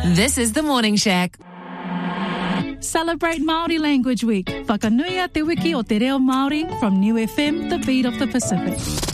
This is the Morning Shack. Celebrate Māori Language Week. Whakanuia te wiki o te reo Māori from New FM, the beat of the Pacific.